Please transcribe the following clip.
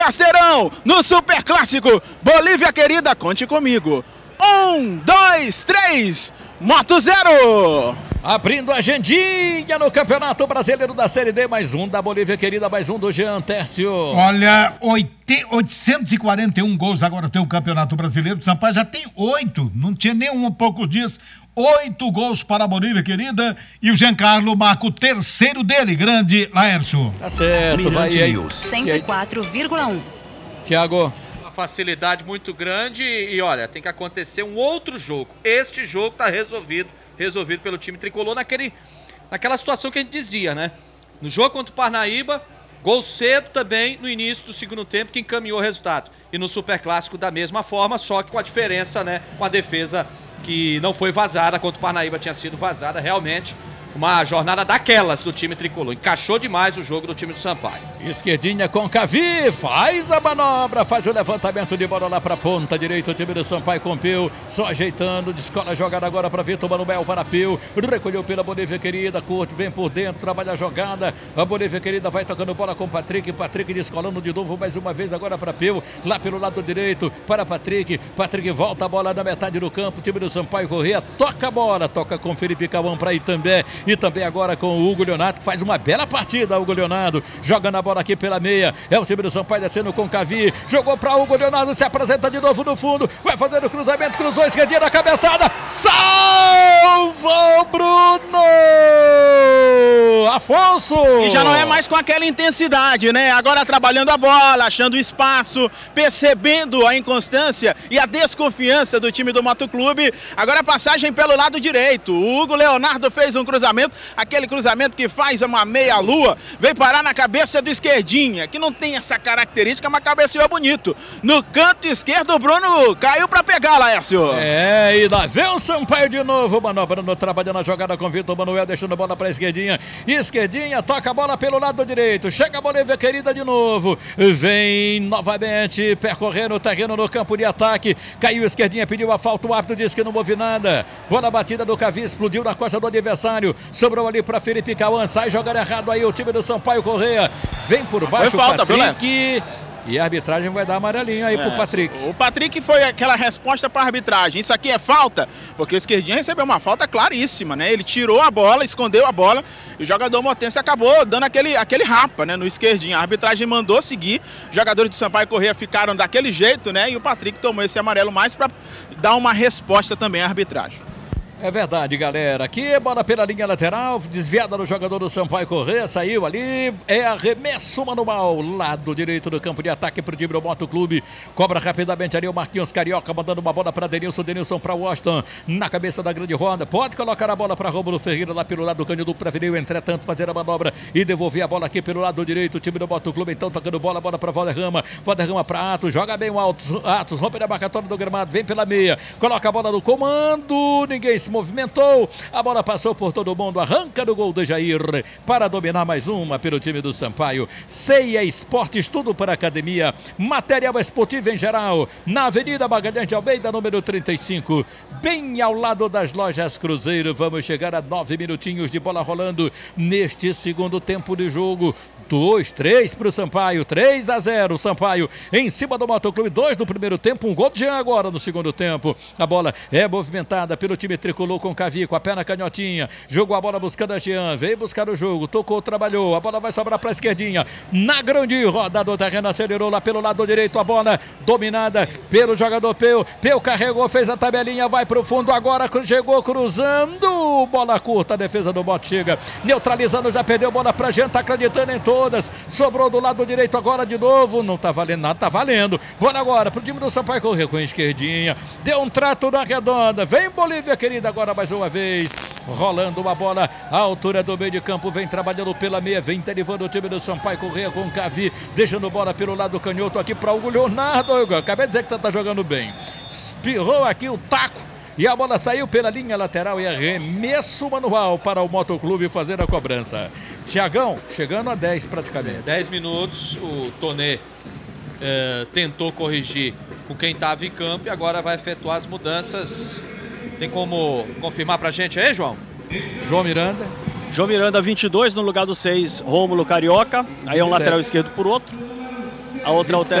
Parceirão, no Super Clássico, Bolívia querida, conte comigo. 1, 2, 3, Moto Zero! Abrindo a agendinha no Campeonato Brasileiro da Série D, mais um da Bolívia querida, mais um do Jean Tércio. Olha, 841 gols agora tem o Campeonato Brasileiro. O Sampaio já tem 8, não tinha nenhum há poucos dias. 8 gols para a Bolívia querida, e o Giancarlo marca o terceiro dele, grande Laércio. Tá certo, vai aí. 104,1. Tiago. Uma facilidade muito grande e olha, tem que acontecer um outro jogo. Este jogo tá resolvido pelo time tricolor naquela situação que a gente dizia, né? No jogo contra o Parnaíba, gol cedo também no início do segundo tempo que encaminhou o resultado. E no Superclássico da mesma forma, só que com a diferença, né, com a defesa que não foi vazada, contra o Parnaíba tinha sido vazada, realmente uma jornada daquelas do time tricolor. Encaixou demais o jogo do time do Sampaio. Esquerdinha com Cavi, faz a manobra, faz o levantamento de bola lá pra ponta direita, o time do Sampaio com Peu, só ajeitando, descola a jogada agora pra Vitor Manuel, para Peu, recolheu pela Bolívia querida, curte, vem por dentro, trabalha a jogada, a Bolívia querida vai tocando bola com Patrick descolando de novo mais uma vez agora pra Peu, lá pelo lado direito, para Patrick volta a bola na metade do campo, o time do Sampaio Corrêa, toca a bola, toca com Felipe Cauã pra Itambé, e também agora com o Hugo Leonardo, que faz uma bela partida, Hugo Leonardo, jogando a bola aqui pela meia, é o time do Sampaio descendo com Cavi, jogou para Hugo Leonardo, se apresenta de novo no fundo, vai fazer o cruzamento, cruzou a esquerdinha da cabeçada, salva o Bruno Afonso! E já não é mais com aquela intensidade, né? Agora trabalhando a bola, achando espaço, percebendo a inconstância e a desconfiança do time do Motoclube. Agora a passagem pelo lado direito, o Hugo Leonardo fez um cruzamento, aquele cruzamento que faz uma meia-lua, veio parar na cabeça do Esquerdinha, que não tem essa característica, mas cabeceou bonito. No canto esquerdo, o Bruno caiu pra pegar, Laércio. E lá vem o Sampaio de novo, manobrando, trabalhando a jogada com Vitor Manuel, deixando a bola pra Esquerdinha. Esquerdinha, toca a bola pelo lado direito, chega a Bolívia querida de novo, vem novamente percorrendo o terreno no campo de ataque, caiu Esquerdinha, pediu a falta, o árbitro disse que não houve nada. Bola batida do Cavi, explodiu na costa do adversário, sobrou ali para Felipe Cauã, sai jogando errado aí o time do Sampaio Corrêa, vem por baixo o Patrick, e a arbitragem vai dar amarelinho aí pro Patrick. O Patrick foi aquela resposta para a arbitragem, isso aqui é falta, porque o Esquerdinha recebeu uma falta claríssima, né? Ele tirou a bola, escondeu a bola, e o jogador motense acabou dando aquele rapa, né, no Esquerdinha. A arbitragem mandou seguir, os jogadores do Sampaio Corrêa ficaram daquele jeito, né? E o Patrick tomou esse amarelo mais para dar uma resposta também à arbitragem. É verdade, galera. Aqui, bola pela linha lateral, desviada no jogador do Sampaio Corrêa, saiu ali, é arremesso manual, lado direito do campo de ataque pro time do Motoclube, cobra rapidamente ali o Marquinhos Carioca, mandando uma bola para Denilson para Washington, na cabeça da grande roda, pode colocar a bola para Rômulo Ferreira lá pelo lado do canhoto, preferiu, entretanto, fazer a manobra e devolver a bola aqui pelo lado direito, o time do Motoclube, então tocando bola para Valderrama para Atos, joga bem o Atos, rompe na marcatória do gramado, vem pela meia, coloca a bola no comando, ninguém se movimentou, a bola passou por todo mundo, arranca do gol de Jair para dominar mais uma pelo time do Sampaio. Ceia Esportes, tudo para academia, material esportivo em geral, na Avenida Magalhães de Almeida, número 35, bem ao lado das lojas Cruzeiro. Vamos chegar a 9 minutinhos de bola rolando neste segundo tempo de jogo. 2-3 para o Sampaio, 3-0 Sampaio em cima do Motoclube, 2 no primeiro tempo, um gol de Jean agora no segundo tempo. A bola é movimentada pelo time tricolor com Cavi, com a perna canhotinha, jogou a bola buscando a Jean, veio buscar o jogo, tocou, trabalhou, a bola vai sobrar para a esquerdinha, na grande roda do terreno, acelerou lá pelo lado direito, a bola dominada pelo jogador Peu carregou, fez a tabelinha, vai para o fundo agora, chegou cruzando, bola curta, a defesa do Bote chega, neutralizando, já perdeu bola para Jean, tá acreditando em todas, sobrou do lado direito agora de novo, não tá valendo nada, tá valendo, bola agora pro time do Sampaio Corrêa com a esquerdinha, deu um trato na redonda, vem Bolívia querida agora mais uma vez, rolando uma bola à altura do meio de campo, vem trabalhando pela meia, vem derivando o time do Sampaio Corrêa com Cavi, deixando bola pelo lado canhoto aqui para Hugo Leonardo. Acabei de dizer que você tá jogando bem, espirrou aqui o taco e a bola saiu pela linha lateral e arremesso manual para o Motoclube fazer a cobrança. Tiagão, chegando a 10 praticamente. 10 minutos, o Tonê tentou corrigir com quem estava em campo e agora vai efetuar as mudanças. Tem como confirmar pra gente aí, João? João Miranda. João Miranda, 22, no lugar do 6, Rômulo Carioca. Aí é um lateral esquerdo por outro. a outra